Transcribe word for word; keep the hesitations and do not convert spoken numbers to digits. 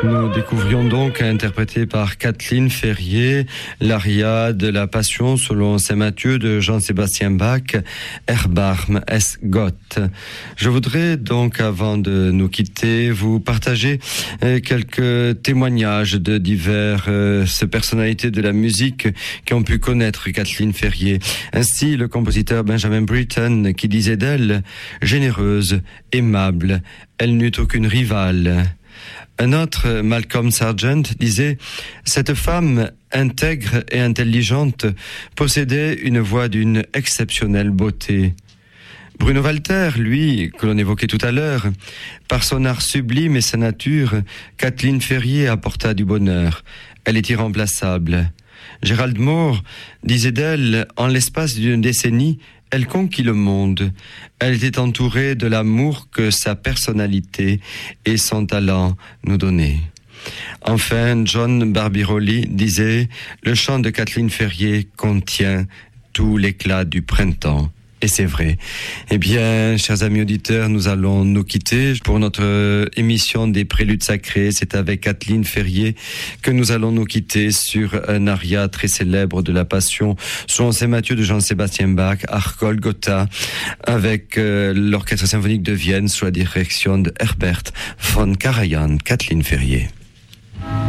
Nous découvrions donc, interprété par Kathleen Ferrier, l'aria de la Passion selon saint Matthieu de Jean-Sébastien Bach, Erbarm es Gott. Je voudrais donc, avant de nous quitter, vous partager quelques témoignages de diverses euh, personnalités de la musique qui ont pu connaître Kathleen Ferrier. Ainsi, le compositeur Benjamin Britten qui disait d'elle « généreuse, aimable, elle n'eut aucune rivale ». Un autre, Malcolm Sargent, disait « Cette femme intègre et intelligente possédait une voix d'une exceptionnelle beauté ». Bruno Walter, lui, que l'on évoquait tout à l'heure, par son art sublime et sa nature, Kathleen Ferrier apporta du bonheur. Elle est irremplaçable. Gérald Moore disait d'elle, en l'espace d'une décennie, elle conquit le monde. Elle était entourée de l'amour que sa personnalité et son talent nous donnaient. Enfin, John Barbirolli disait « Le chant de Kathleen Ferrier contient tout l'éclat du printemps ». Et c'est vrai. Eh bien, chers amis auditeurs, nous allons nous quitter pour notre émission des Préludes Sacrés. C'est avec Kathleen Ferrier que nous allons nous quitter sur un aria très célèbre de la Passion selon saint Matthieu de Jean-Sébastien Bach, Ach Golgotha, avec euh, l'Orchestre symphonique de Vienne sous la direction de Herbert von Karajan. Kathleen Ferrier.